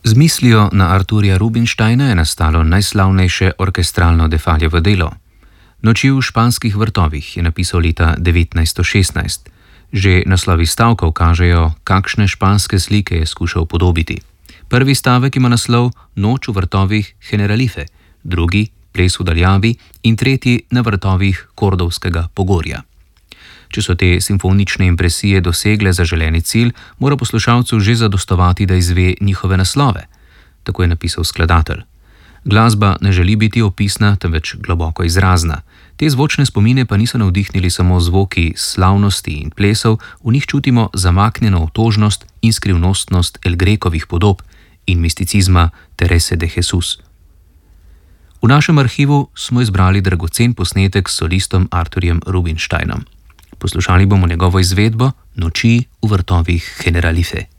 Z mislijo na Arturja Rubinsteina je nastalo najslavnejše orkestralno Defaljevo delo. Noči v španskih vrtovih je napisal leta 1916. Že naslovi stavkov kažejo, kakšne španske slike je skušal podobiti. Prvi stavek ima naslov Noč v vrtovih Generalife, drugi Ples v daljavi in tretji Na vrtovih Kordovskega pogorja. Če so te simfonične impresije dosegle zaželeni cilj, mora poslušalcu že zadostovati, da izve njihove naslove. Tako je napisal skladatelj. Glasba ne želi biti opisna, temveč globoko izrazna. Te zvočne spomine pa niso navdihnili samo zvoki slavnosti in plesov, v njih čutimo zamaknjeno otožnost in skrivnostnost El Grekovih podob in misticizma Terese de Jesus. V našem arhivu smo izbrali dragocen posnetek s solistom Arturjem Rubinsteinom. Poslušali bomo njegovo izvedbo Noči v vrtovih Generalife.